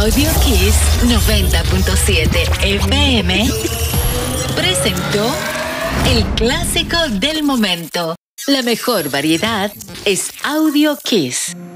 Audio Kiss 90.7 FM presentó el clásico del momento. La mejor variedad es Audio Kiss.